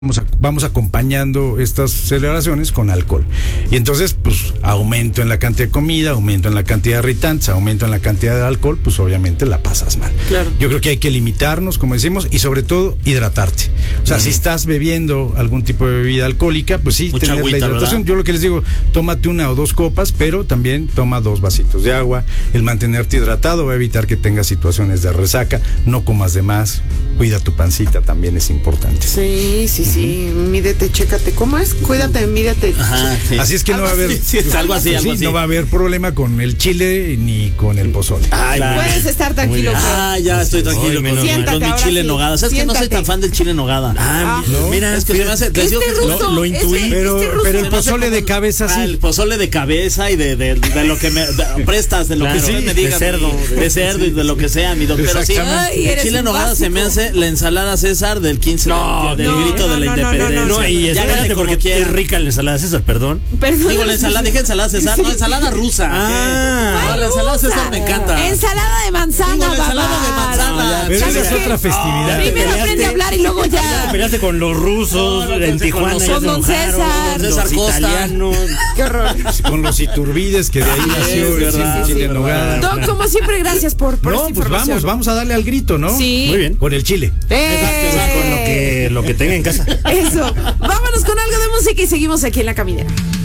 vamos acompañando estas celebraciones con alcohol. Y entonces, pues, aumento en la cantidad de comida, aumento en la cantidad de irritantes, aumento en la cantidad de alcohol, pues obviamente la pasas mal. Claro. Yo creo que hay que limitarnos, como decimos, y sobre todo hidratarte. O sea, si estás bebiendo algún tipo de bebida alcohólica, pues sí, mucha tener agüita, la hidratación. ¿verdad? Yo lo que les digo, tómate 1 o 2 copas, pero también toma 2 vasitos de agua. El mantenerte hidratado va a evitar que tengas situaciones de resaca. No comas de más. Cuida tu pancita, también es importante. Sí, mídete, chécate. ¿Cómo es? Cuídate, mídete. Ajá, sí. Así es que no va a haber, Sí, es algo así, algo así. no va a haber problema con el chile ni con el pozole. Ay, Claro. Puedes estar tranquilo. ya estoy tranquilo con Siéntate, mi ahora chile en sí, nogada. ¿Sabes que no soy siéntate. tan fan del chile en nogada? ¿no? Mira, es que se me hace. Este ruso, lo intuí. ese- Pero ruso el se me hace pozole como de cabeza sí. El pozole de cabeza y de lo que me prestas, de lo Claro, que sí, me digas. de cerdo. De cerdo y de lo que sea, mi doctor. Pero sí, Exactamente. Ay, el eres chile en un nogada se me básico. hace la ensalada César del 15 del grito de la independencia. No, y Ya espérate háganle porque como quieran. es rica la ensalada César, perdón. Perdón. Digo, la ensalada, dije ensalada César, no, ensalada rusa. No, la ensalada César me encanta. Ensalada de manzana, Digo, la ensalada de papá. manzana. Pero ¿Sabes esa es qué? otra festividad. Primero aprende a hablar y luego ya. Peleaste con los rusos No, en con Tijuana, los- ya con se don enojaron, César. los César Costa. italianos. Qué horror. Con los iturbides que de ahí nació el verdad, chile sí, en nogada. Doc, como siempre, gracias por esta No, pues información. vamos a darle al grito, ¿no? Sí. Muy bien. Con el chile. ¡Eh! Con lo que tenga en casa. Eso. Vámonos con algo de música y seguimos aquí en La Caminera.